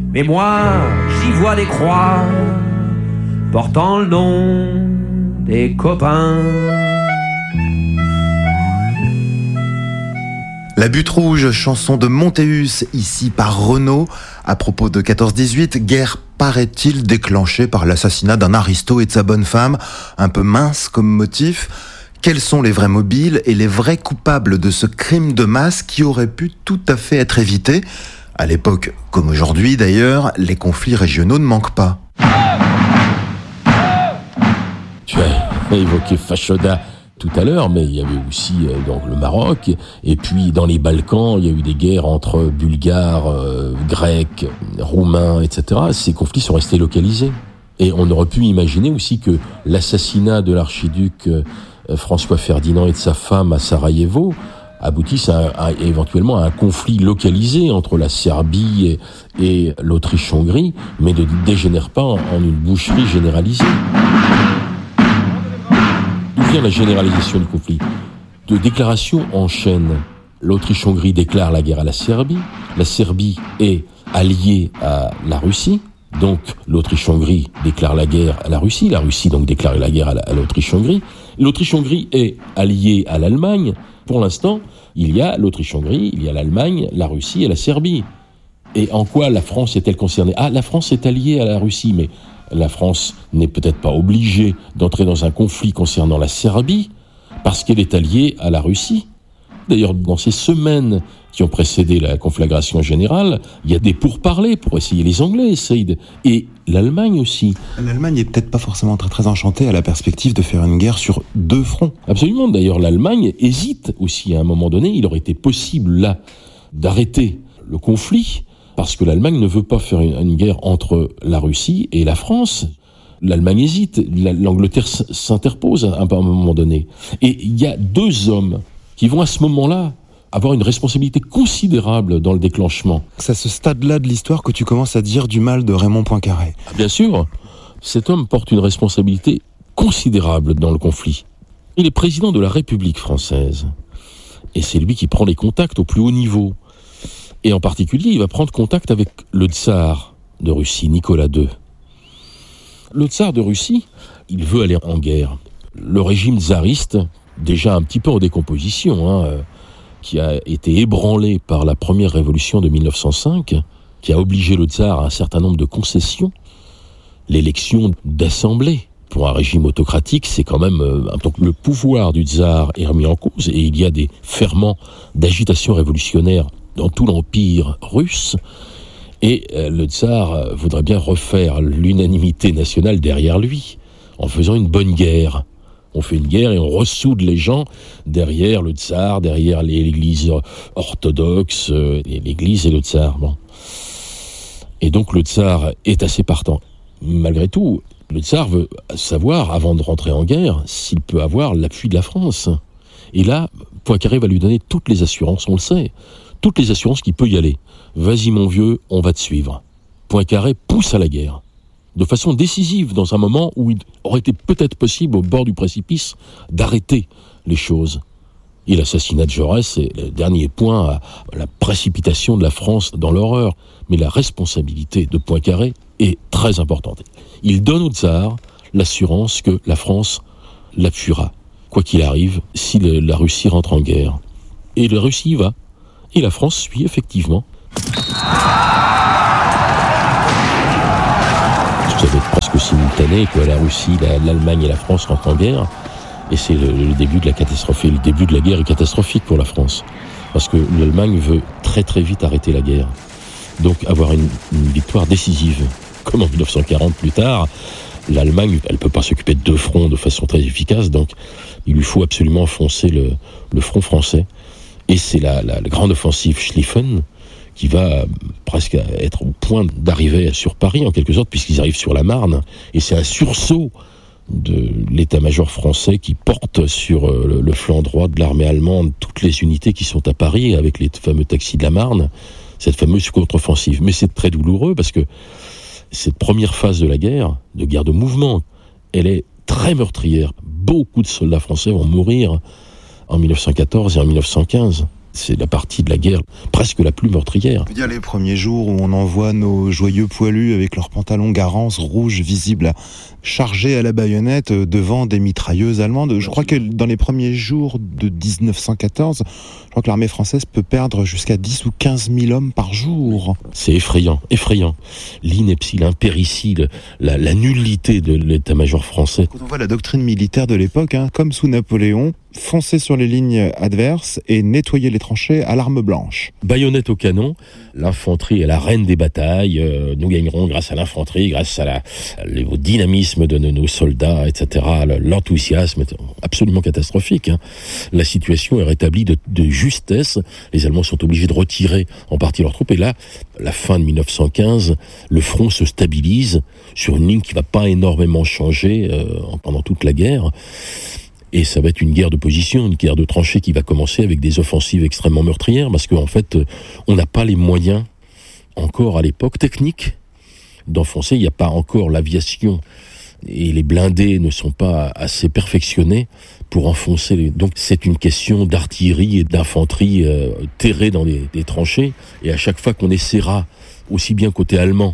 Mais moi, j'y vois des croix portant le nom des copains. La Butte Rouge, chanson de Montéus, ici par Renaud, à propos de 14-18, guerre paraît-il déclenchée par l'assassinat d'un aristo et de sa bonne femme, un peu mince comme motif. Quels sont les vrais mobiles et les vrais coupables de ce crime de masse qui aurait pu tout à fait être évité ? À l'époque, comme aujourd'hui d'ailleurs, les conflits régionaux ne manquent pas. Tu as évoqué Fashoda tout à l'heure, mais il y avait aussi donc le Maroc, et puis dans les Balkans, il y a eu des guerres entre Bulgares, Grecs, Roumains, etc. Ces conflits sont restés localisés. Et on aurait pu imaginer aussi que l'assassinat de l'archiduc François Ferdinand et de sa femme à Sarajevo aboutisse éventuellement à un conflit localisé entre la Serbie et l'Autriche-Hongrie, mais ne dégénère pas en une boucherie généralisée. D'où vient la généralisation du conflit ? De déclarations en chaîne. L'Autriche-Hongrie déclare la guerre à la Serbie est alliée à la Russie, donc l'Autriche-Hongrie déclare la guerre à la Russie donc déclare la guerre à l'Autriche-Hongrie. L'Autriche-Hongrie est alliée à l'Allemagne. Pour l'instant, il y a l'Autriche-Hongrie, il y a l'Allemagne, la Russie et la Serbie. Et en quoi la France est-elle concernée ? La France est alliée à la Russie, mais la France n'est peut-être pas obligée d'entrer dans un conflit concernant la Serbie parce qu'elle est alliée à la Russie. D'ailleurs, dans ces semaines qui ont précédé la conflagration générale, il y a des pourparlers pour essayer. Les Anglais essayent, et l'Allemagne aussi. L'Allemagne est peut-être pas forcément très enchantée à la perspective de faire une guerre sur 2 fronts. Absolument. D'ailleurs, l'Allemagne hésite aussi à un moment donné. Il aurait été possible là d'arrêter le conflit parce que l'Allemagne ne veut pas faire une guerre entre la Russie et la France. L'Allemagne hésite. L'Angleterre s'interpose à un moment donné. Et il y a 2 hommes qui vont à ce moment-là avoir une responsabilité considérable dans le déclenchement. C'est à ce stade-là de l'histoire que tu commences à dire du mal de Raymond Poincaré. Bien sûr, cet homme porte une responsabilité considérable dans le conflit. Il est président de la République française. Et c'est lui qui prend les contacts au plus haut niveau. Et en particulier, il va prendre contact avec le tsar de Russie, Nicolas II. Le tsar de Russie, il veut aller en guerre. Le régime tsariste, déjà un petit peu en décomposition, qui a été ébranlé par la première révolution de 1905, qui a obligé le tsar à un certain nombre de concessions. L'élection d'assemblée pour un régime autocratique, c'est quand même... donc le pouvoir du tsar est remis en cause, et il y a des ferments d'agitation révolutionnaire dans tout l'empire russe, et le tsar voudrait bien refaire l'unanimité nationale derrière lui, en faisant une bonne guerre. On fait une guerre et on ressoude les gens derrière le tsar, derrière l'église orthodoxe, l'église et le tsar. Bon. Et donc le tsar est assez partant. Malgré tout, le tsar veut savoir, avant de rentrer en guerre, s'il peut avoir l'appui de la France. Et là, Poincaré va lui donner toutes les assurances, on le sait, toutes les assurances qu'il peut y aller. Vas-y mon vieux, on va te suivre. Poincaré pousse à la guerre. De façon décisive, dans un moment où il aurait été peut-être possible, au bord du précipice, d'arrêter les choses. Et l'assassinat de Jaurès est le dernier point à la précipitation de la France dans l'horreur. Mais la responsabilité de Poincaré est très importante. Il donne au tsar l'assurance que la France l'appuiera, quoi qu'il arrive, si la Russie rentre en guerre. Et la Russie y va. Et la France suit, effectivement. Ça va être presque simultané que la Russie, l'Allemagne et la France rentrent en guerre. Et c'est le début de la catastrophe. Et le début de la guerre est catastrophique pour la France. Parce que l'Allemagne veut très très vite arrêter la guerre. Donc avoir une victoire décisive. Comme en 1940 plus tard, l'Allemagne, elle ne peut pas s'occuper de 2 fronts de façon très efficace. Donc il lui faut absolument foncer le front français. Et c'est la grande offensive Schlieffen qui va presque être au point d'arriver sur Paris, en quelque sorte, puisqu'ils arrivent sur la Marne. Et c'est un sursaut de l'état-major français qui porte sur le flanc droit de l'armée allemande toutes les unités qui sont à Paris, avec les fameux taxis de la Marne, cette fameuse contre-offensive. Mais c'est très douloureux, parce que cette première phase de la guerre de mouvement, elle est très meurtrière. Beaucoup de soldats français vont mourir en 1914 et en 1915. C'est la partie de la guerre presque la plus meurtrière. Je veux dire les premiers jours où on envoie nos joyeux poilus avec leurs pantalons Garance rouges visibles chargés à la baïonnette devant des mitrailleuses allemandes. Je crois que dans les premiers jours de 1914, je crois que l'armée française peut perdre jusqu'à 10 ou 15 000 hommes par jour. C'est effrayant. L'ineptie, l'impéricile, la nullité de l'état-major français. Quand on voit la doctrine militaire de l'époque, comme sous Napoléon, foncer sur les lignes adverses et nettoyer les tranchées à l'arme blanche. Baïonnette au canon, l'infanterie est la reine des batailles, nous gagnerons grâce à l'infanterie, grâce au dynamisme de nos soldats, etc. L'enthousiasme est absolument catastrophique. La situation est rétablie de justesse, les Allemands sont obligés de retirer en partie leurs troupes, et là, la fin de 1915, le front se stabilise sur une ligne qui ne va pas énormément changer pendant toute la guerre. Et ça va être une guerre de position, une guerre de tranchées qui va commencer avec des offensives extrêmement meurtrières, parce qu'en fait, on n'a pas les moyens, encore à l'époque, techniques, d'enfoncer. Il n'y a pas encore l'aviation, et les blindés ne sont pas assez perfectionnés pour enfoncer. Donc c'est une question d'artillerie et d'infanterie terrée dans les tranchées, et à chaque fois qu'on essaiera, aussi bien côté allemand,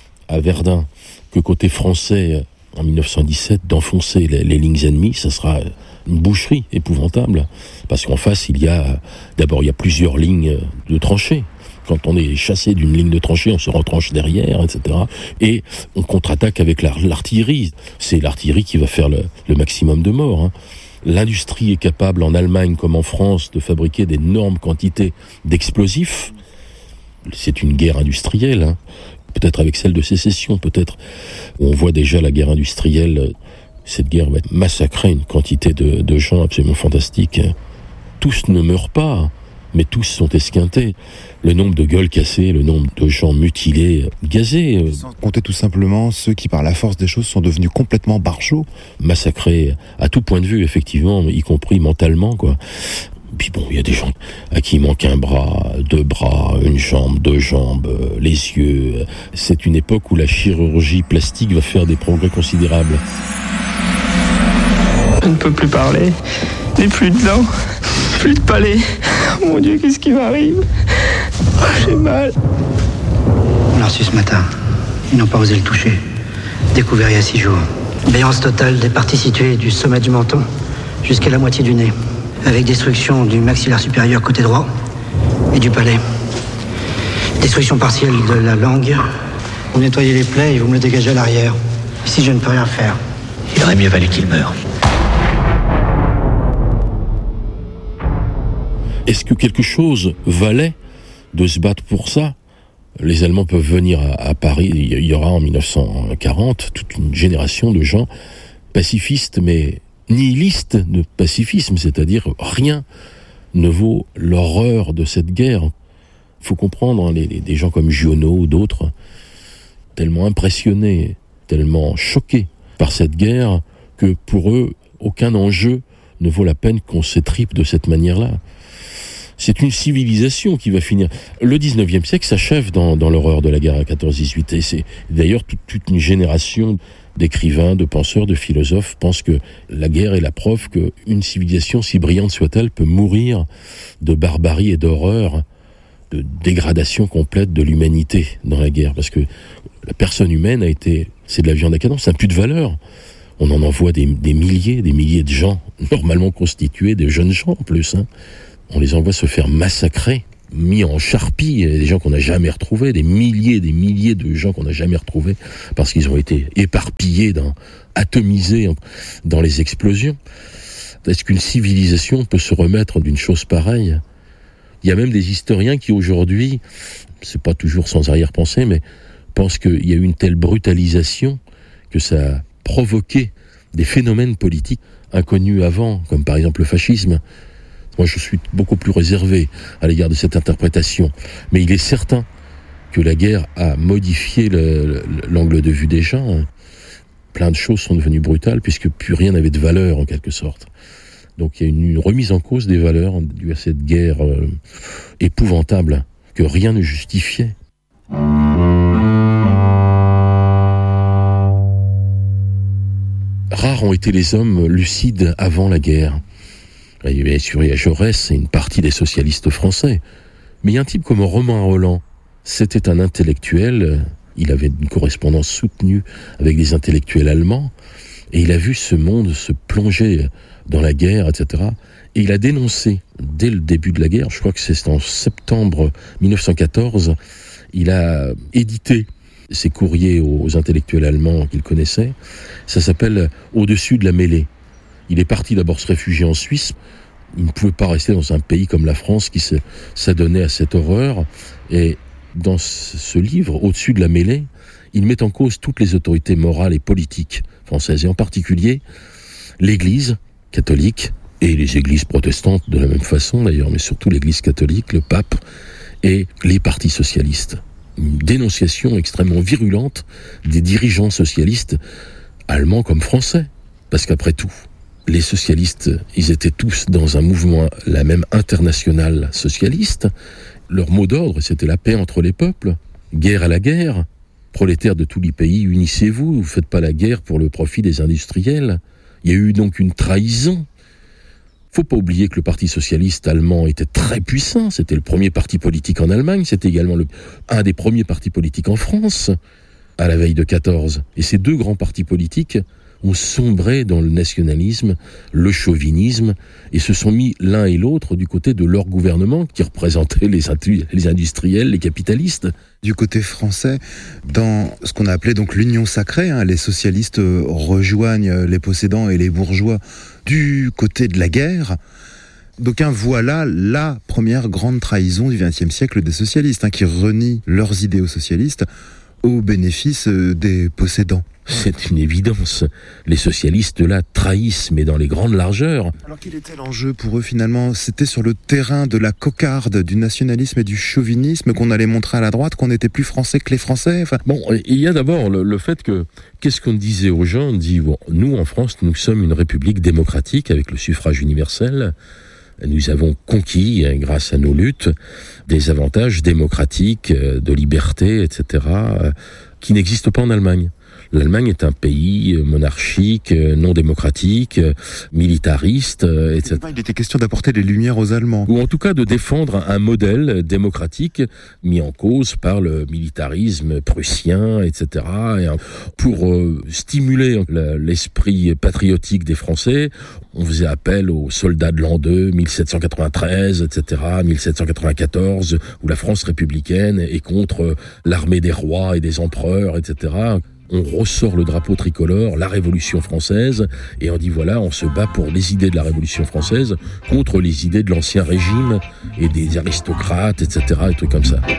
à Verdun, que côté français, en 1917, d'enfoncer les lignes ennemies, ça sera une boucherie épouvantable. Parce qu'en face, il y a plusieurs lignes de tranchées. Quand on est chassé d'une ligne de tranchée, on se retranche derrière, etc. Et on contre-attaque avec l'artillerie. C'est l'artillerie qui va faire le maximum de morts. L'industrie est capable, en Allemagne comme en France, de fabriquer d'énormes quantités d'explosifs. C'est une guerre industrielle, peut-être avec celle de sécession, peut-être. On voit déjà la guerre industrielle, cette guerre va massacrer une quantité de gens absolument fantastiques. Tous ne meurent pas, mais tous sont esquintés. Le nombre de gueules cassées, le nombre de gens mutilés, gazés. Sans compter tout simplement ceux qui, par la force des choses, sont devenus complètement barjots. Massacrés à tout point de vue, effectivement, y compris mentalement, quoi. Puis bon, il y a des gens à qui il manque un bras, deux bras, une jambe, deux jambes, les yeux. C'est une époque où la chirurgie plastique va faire des progrès considérables. Je ne peux plus parler, je n'ai plus de dents, plus de palais. Oh mon Dieu, qu'est-ce qui m'arrive? Oh, j'ai mal. On l'a reçu ce matin. Ils n'ont pas osé le toucher. Découvert il y a 6 jours. Béance totale des parties situées du sommet du menton jusqu'à la moitié du nez, avec destruction du maxillaire supérieur côté droit et du palais. Destruction partielle de la langue. Vous nettoyez les plaies et vous me le dégagez à l'arrière. Ici, je ne peux rien faire. Il aurait mieux valu qu'il meure. Est-ce que quelque chose valait de se battre pour ça? Les Allemands peuvent venir à Paris, il y aura en 1940 toute une génération de gens pacifistes, mais nihilistes de pacifisme, c'est-à-dire rien ne vaut l'horreur de cette guerre. Il faut comprendre, des gens comme Giono ou d'autres, tellement impressionnés, tellement choqués par cette guerre, que pour eux, aucun enjeu ne vaut la peine qu'on s'étripe de cette manière-là. C'est une civilisation qui va finir. Le 19e siècle s'achève dans l'horreur de la guerre à 14-18. Et c'est d'ailleurs toute une génération d'écrivains, de penseurs, de philosophes pensent que la guerre est la preuve qu'une civilisation, si brillante soit-elle, peut mourir de barbarie et d'horreur, de dégradation complète de l'humanité dans la guerre. Parce que la personne humaine c'est de la viande à canon, ça n'a plus de valeur. On en envoie des milliers de gens, normalement constitués, des jeunes gens en plus, On les envoie se faire massacrer, mis en charpie, des gens qu'on n'a jamais retrouvés, des milliers de gens qu'on n'a jamais retrouvés, parce qu'ils ont été éparpillés, atomisés dans les explosions. Est-ce qu'une civilisation peut se remettre d'une chose pareille? Il y a même des historiens qui aujourd'hui, c'est pas toujours sans arrière-pensée, mais pensent qu'il y a eu une telle brutalisation que ça a provoqué des phénomènes politiques inconnus avant, comme par exemple le fascisme. Moi, je suis beaucoup plus réservé à l'égard de cette interprétation. Mais il est certain que la guerre a modifié l'angle de vue des gens. Plein de choses sont devenues brutales puisque plus rien n'avait de valeur, en quelque sorte. Donc il y a une remise en cause des valeurs due à cette guerre épouvantable que rien ne justifiait. Rares ont été les hommes lucides avant la guerre. Il y a Jaurès et une partie des socialistes français. Mais il y a un type comme Romain Rolland. C'était un intellectuel, il avait une correspondance soutenue avec des intellectuels allemands, et il a vu ce monde se plonger dans la guerre, etc. Et il a dénoncé, dès le début de la guerre, je crois que c'est en septembre 1914, il a édité ses courriers aux intellectuels allemands qu'il connaissait. Ça s'appelle « Au-dessus de la mêlée ». Il est parti d'abord se réfugier en Suisse. Il ne pouvait pas rester dans un pays comme la France qui s'adonnait à cette horreur. Et dans ce livre, Au-dessus de la mêlée, il met en cause toutes les autorités morales et politiques françaises, et en particulier l'Église catholique et les églises protestantes de la même façon d'ailleurs, mais surtout l'Église catholique, le pape et les partis socialistes. Une dénonciation extrêmement virulente des dirigeants socialistes allemands comme français, parce qu'après tout, les socialistes, ils étaient tous dans un mouvement, la même internationale socialiste. Leur mot d'ordre, c'était la paix entre les peuples, guerre à la guerre. Prolétaires de tous les pays, unissez-vous, vous ne faites pas la guerre pour le profit des industriels. Il y a eu donc une trahison. Faut pas oublier que le Parti socialiste allemand était très puissant. C'était le premier parti politique en Allemagne. C'était également un des premiers partis politiques en France, à la veille de 14. Et ces deux grands partis politiques ont sombré dans le nationalisme, le chauvinisme, et se sont mis l'un et l'autre du côté de leur gouvernement, qui représentait les industriels, les capitalistes. Du côté français, dans ce qu'on a appelé donc l'union sacrée, les socialistes rejoignent les possédants et les bourgeois du côté de la guerre. D'aucuns voient là la première grande trahison du XXe siècle des socialistes, qui renient leurs idéaux socialistes au bénéfice des possédants. C'est une évidence. Les socialistes, là, trahissent, mais dans les grandes largeurs. Alors quel était l'enjeu pour eux, finalement ? C'était sur le terrain de la cocarde, du nationalisme et du chauvinisme qu'on allait montrer à la droite qu'on était plus français que les Français. Bon, il y a d'abord le fait que, qu'est-ce qu'on disait aux gens ? On dit, bon, nous, en France, nous sommes une république démocratique avec le suffrage universel. Nous avons conquis, grâce à nos luttes, des avantages démocratiques, de liberté, etc., qui n'existent pas en Allemagne. L'Allemagne est un pays monarchique, non démocratique, militariste, etc. Il était question d'apporter les lumières aux Allemands. Ou en tout cas de défendre un modèle démocratique mis en cause par le militarisme prussien, etc. Et pour stimuler l'esprit patriotique des Français, on faisait appel aux soldats de l'an 2, 1793, etc., 1794, où la France républicaine est contre l'armée des rois et des empereurs, etc. On ressort le drapeau tricolore, la Révolution française, et on dit voilà, on se bat pour les idées de la Révolution française contre les idées de l'Ancien Régime et des aristocrates, etc., et trucs comme ça.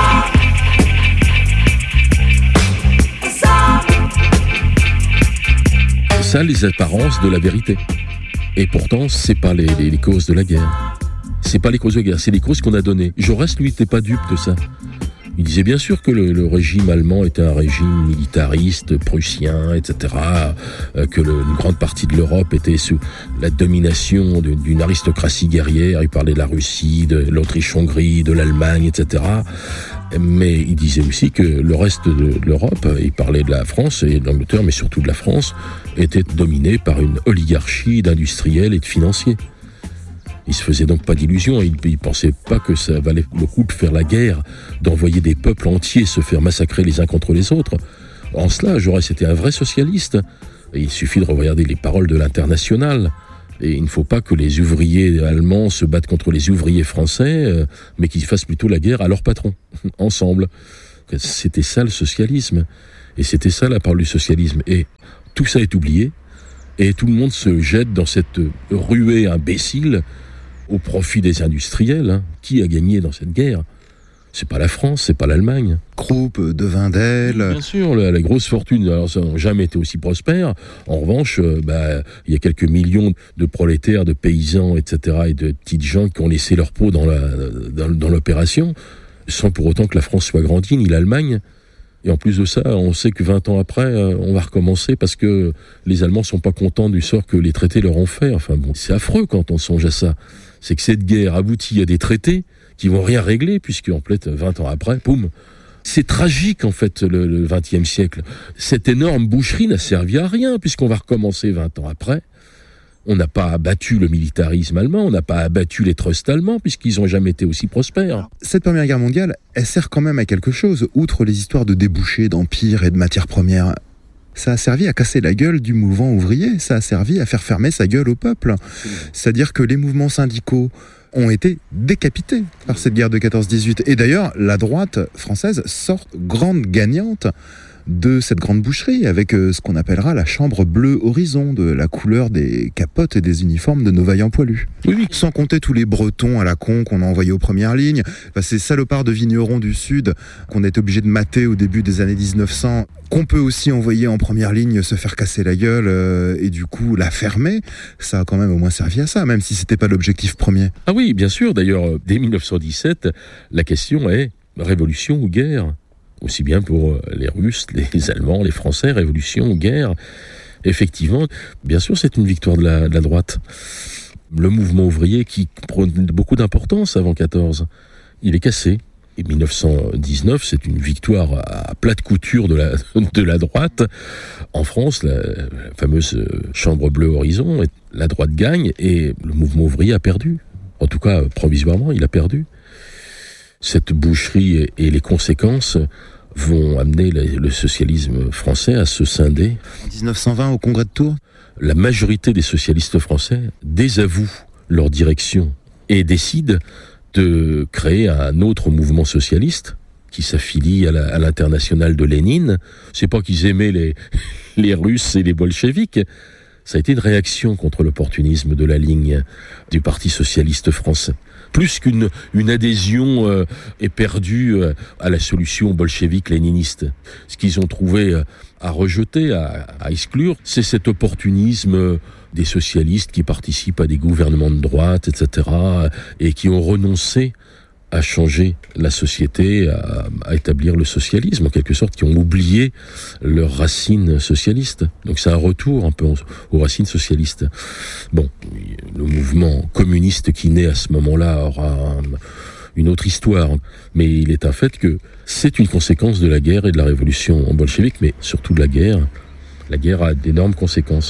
Ça, les apparences de la vérité. Et pourtant, c'est pas les causes de la guerre. C'est pas les causes de la guerre, c'est les causes qu'on a données. Jaurès, lui, n'était pas dupe de ça. Il disait bien sûr que le régime allemand était un régime militariste, prussien, etc., que une grande partie de l'Europe était sous la domination d'une aristocratie guerrière. Il parlait de la Russie, de l'Autriche-Hongrie, de l'Allemagne, etc. Mais il disait aussi que le reste de l'Europe, il parlait de la France et de l'Angleterre, mais surtout de la France, était dominé par une oligarchie d'industriels et de financiers. Il se faisait donc pas d'illusions, il pensait pas que ça valait le coup de faire la guerre, d'envoyer des peuples entiers se faire massacrer les uns contre les autres. En cela, Jaurès était un vrai socialiste. Et il suffit de regarder les paroles de l'Internationale. Et il ne faut pas que les ouvriers allemands se battent contre les ouvriers français, mais qu'ils fassent plutôt la guerre à leur patron, ensemble. C'était ça le socialisme. Et c'était ça la parole du socialisme. Et tout ça est oublié. Et tout le monde se jette dans cette ruée imbécile au profit des industriels. Qui a gagné dans cette guerre ? C'est pas la France, c'est pas l'Allemagne. Krupp, De Wendel... Bien sûr, les grosses fortunes n'ont jamais été aussi prospères. En revanche, il y a quelques millions de prolétaires, de paysans, etc., et de petites gens qui ont laissé leur peau dans l'opération, sans pour autant que la France soit grandie, ni l'Allemagne. Et en plus de ça, on sait que 20 ans après, on va recommencer parce que les Allemands sont pas contents du sort que les traités leur ont fait. Enfin bon, c'est affreux quand on songe à ça. C'est que cette guerre aboutit à des traités qui vont rien régler, puisque en fait, 20 ans après, boum. C'est tragique, en fait, le XXe siècle. Cette énorme boucherie n'a servi à rien, puisqu'on va recommencer 20 ans après. On n'a pas abattu le militarisme allemand, on n'a pas abattu les trusts allemands, puisqu'ils n'ont jamais été aussi prospères. Cette Première Guerre mondiale, elle sert quand même à quelque chose, outre les histoires de débouchés, d'empires et de matières premières. Ça a servi à casser la gueule du mouvement ouvrier, ça a servi à faire fermer sa gueule au peuple. C'est-à-dire que les mouvements syndicaux ont été décapités par cette guerre de 14-18. Et d'ailleurs, la droite française sort grande gagnante de cette grande boucherie, avec ce qu'on appellera la chambre bleue horizon, de la couleur des capotes et des uniformes de nos vaillants poilus. Oui. Sans compter tous les Bretons à la con qu'on a envoyés aux premières lignes, ces salopards de vignerons du Sud qu'on est obligé de mater au début des années 1900, qu'on peut aussi envoyer en première ligne se faire casser la gueule et du coup la fermer, ça a quand même au moins servi à ça, même si c'était pas l'objectif premier. Ah oui, bien sûr. D'ailleurs, dès 1917, la question est révolution ou guerre ? Aussi bien pour les Russes, les Allemands, les Français, révolution ou guerre. Effectivement, bien sûr, c'est une victoire de la droite. Le mouvement ouvrier qui prenait beaucoup d'importance avant 14, il est cassé. Et 1919, c'est une victoire à plate couture de la droite. En France, la fameuse chambre bleue horizon, la droite gagne et le mouvement ouvrier a perdu. En tout cas, provisoirement, il a perdu. Cette boucherie et les conséquences vont amener le socialisme français à se scinder. En 1920, au congrès de Tours, la majorité des socialistes français désavouent leur direction et décident de créer un autre mouvement socialiste qui s'affilie à l'internationale de Lénine. C'est pas qu'ils aimaient les Russes et les bolcheviks. Ça a été une réaction contre l'opportunisme de la ligne du Parti socialiste français. Plus qu'une adhésion éperdue à la solution bolchevique-léniniste. Ce qu'ils ont trouvé à rejeter, à exclure, c'est cet opportunisme des socialistes qui participent à des gouvernements de droite, etc., et qui ont renoncé à changer la société, à établir le socialisme, en quelque sorte, qui ont oublié leurs racines socialistes. Donc c'est un retour un peu aux racines socialistes. Bon, le mouvement communiste qui naît à ce moment-là aura une autre histoire, mais il est un fait que c'est une conséquence de la guerre et de la révolution bolchevique, mais surtout de la guerre. La guerre a d'énormes conséquences.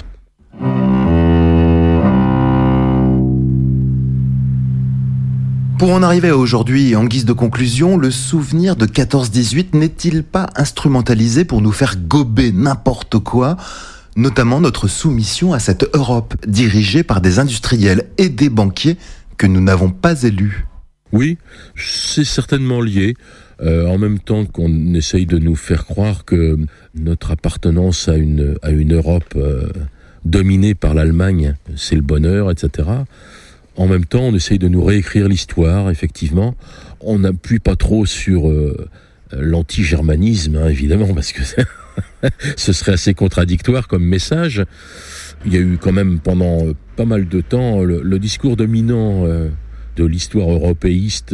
Pour en arriver à aujourd'hui, en guise de conclusion, le souvenir de 14-18 n'est-il pas instrumentalisé pour nous faire gober n'importe quoi, notamment notre soumission à cette Europe dirigée par des industriels et des banquiers que nous n'avons pas élus? Oui, c'est certainement lié. En même temps qu'on essaye de nous faire croire que notre appartenance à une Europe dominée par l'Allemagne, c'est le bonheur, etc., en même temps, on essaye de nous réécrire l'histoire, effectivement. On n'appuie pas trop sur l'anti-germanisme, évidemment, parce que ce serait assez contradictoire comme message. Il y a eu quand même pendant pas mal de temps le discours dominant de l'histoire européiste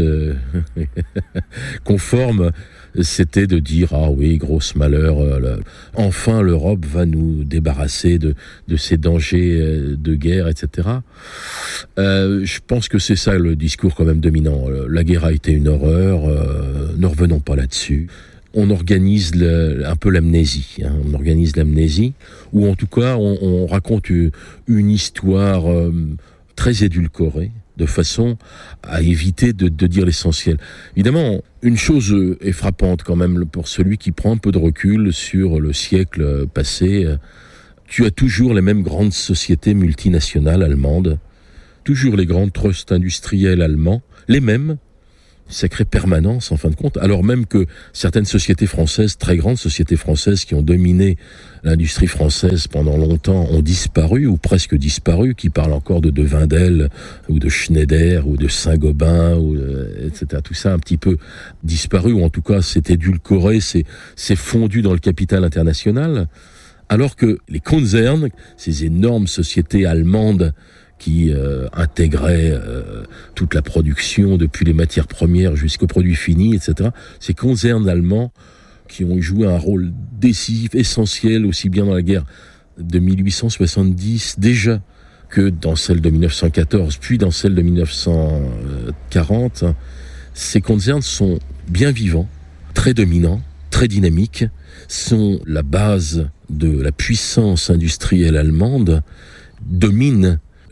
conforme, c'était de dire « Ah oui, grosse malheur, enfin l'Europe va nous débarrasser de ces dangers de guerre, etc. » Je pense que c'est ça le discours quand même dominant. La guerre a été une horreur, ne revenons pas là-dessus. On organise un peu l'amnésie. On organise l'amnésie, ou en tout cas on raconte une histoire très édulcorée, de façon à éviter de dire l'essentiel. Évidemment, une chose est frappante quand même pour celui qui prend un peu de recul sur le siècle passé. Tu as toujours les mêmes grandes sociétés multinationales allemandes, toujours les grands trusts industriels allemands, les mêmes, sacrée permanence en fin de compte, alors même que certaines sociétés françaises, très grandes sociétés françaises qui ont dominé l'industrie française pendant longtemps, ont disparu ou presque disparu, qui parlent encore de Wendel ou de Schneider ou de Saint-Gobain, etc. Tout ça un petit peu disparu, ou en tout cas c'est édulcoré, c'est fondu dans le capital international, alors que les Konzerne, ces énormes sociétés allemandes qui intégraient toute la production, depuis les matières premières jusqu'aux produits finis, etc. Ces concerns allemands qui ont joué un rôle décisif, essentiel, aussi bien dans la guerre de 1870 déjà, que dans celle de 1914, puis dans celle de 1940. Ces concerns sont bien vivants, très dominants, très dynamiques, sont la base de la puissance industrielle allemande, dominent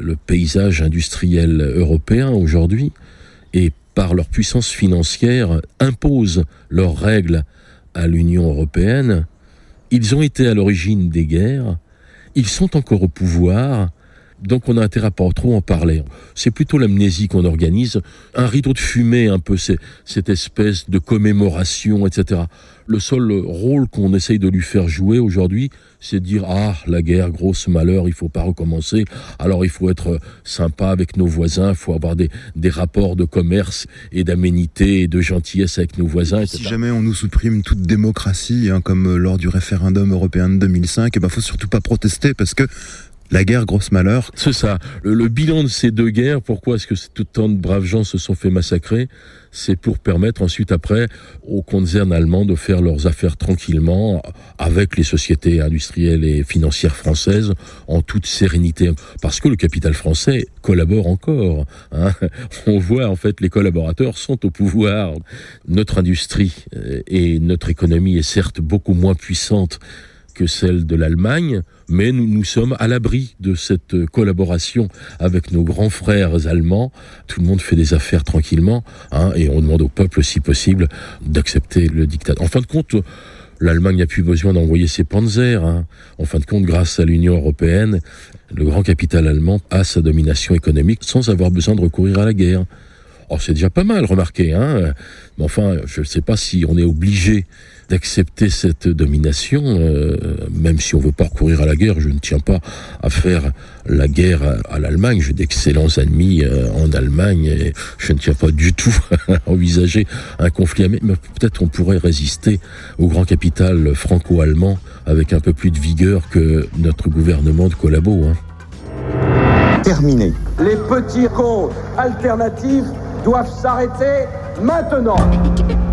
le paysage industriel européen aujourd'hui et par leur puissance financière imposent leurs règles à l'Union européenne. Ils ont été à l'origine des guerres, ils sont encore au pouvoir, donc on a intérêt à pas trop en parler. C'est plutôt l'amnésie qu'on organise, un rideau de fumée, un peu cette espèce de commémoration, etc. Le seul rôle qu'on essaye de lui faire jouer aujourd'hui, c'est de dire « Ah, la guerre, grosse malheur, il faut pas recommencer. Alors il faut être sympa avec nos voisins, il faut avoir des rapports de commerce et d'aménité et de gentillesse avec nos voisins, etc. » Si jamais on nous supprime toute démocratie, comme lors du référendum européen de 2005, faut surtout pas protester parce que la guerre, grosse malheur. C'est ça. Le bilan de ces deux guerres, pourquoi est-ce que tant de braves gens se sont fait massacrer ? C'est pour permettre ensuite après aux concerns allemands de faire leurs affaires tranquillement avec les sociétés industrielles et financières françaises en toute sérénité. Parce que le capital français collabore encore. On voit en fait les collaborateurs sont au pouvoir. Notre industrie et notre économie est certes beaucoup moins puissante que celle de l'Allemagne, mais nous sommes à l'abri de cette collaboration avec nos grands frères allemands. Tout le monde fait des affaires tranquillement, et on demande au peuple, si possible, d'accepter le diktat. En fin de compte, l'Allemagne n'a plus besoin d'envoyer ses panzers. En fin de compte, grâce à l'Union européenne, le grand capital allemand a sa domination économique sans avoir besoin de recourir à la guerre. C'est déjà pas mal, remarquez. Mais enfin, je ne sais pas si on est obligé d'accepter cette domination, même si on ne veut pas recourir à la guerre. Je ne tiens pas à faire la guerre à l'Allemagne. J'ai d'excellents ennemis en Allemagne et je ne tiens pas du tout à envisager un conflit. Mais peut-être on pourrait résister au grand capital franco-allemand avec un peu plus de vigueur que notre gouvernement de collabo. Terminé. Les petits comptes alternatifs doivent s'arrêter maintenant.